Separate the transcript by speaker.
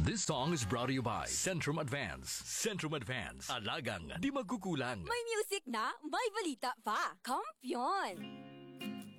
Speaker 1: This song is brought to you by Centrum Advance. Centrum Advance. Alagang di magkukulang.
Speaker 2: May music na, may balita pa. Kampiyon!